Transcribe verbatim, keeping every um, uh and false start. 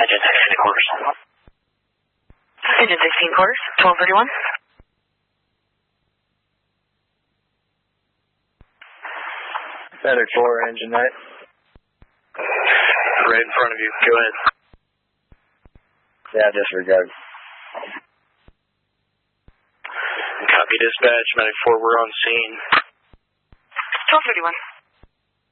Engine sixteen quarters. Engine sixteen quarters, twelve thirty-one. Medic four, engine night. Right in front of you. Go ahead. Yeah, disregard. Copy dispatch. Medic four, we're on scene. twelve thirty-one.